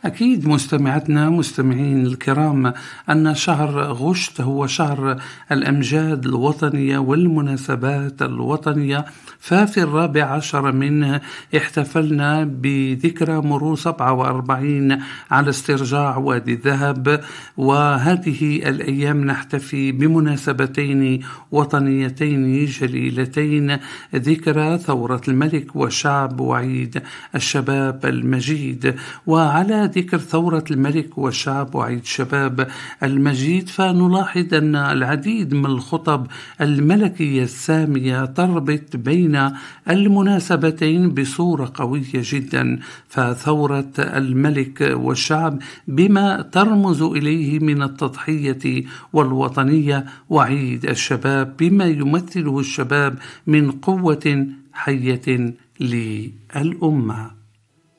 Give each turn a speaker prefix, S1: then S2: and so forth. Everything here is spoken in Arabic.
S1: أكيد مستمعتنا مستمعين الكرام أن شهر غشت هو شهر الأمجاد الوطنية والمناسبات الوطنية، ففي 14 منه احتفلنا بذكرى مرور 47 على استرجاع وادي الذهب، وهذه الأيام نحتفي بمناسبتين وطنيتين جليلتين: ذكرى ثورة الملك والشعب وعيد الشباب المجيد. وعلى ذكر ثورة الملك والشعب وعيد الشباب المجيد فنلاحظ أن العديد من الخطب الملكية السامية تربط بين المناسبتين بصورة قوية جدا. فثورة الملك والشعب بما ترمز إليه من التضحية والوطنية، وعيد الشباب بما يمثله الشباب من قوة حية للأمة.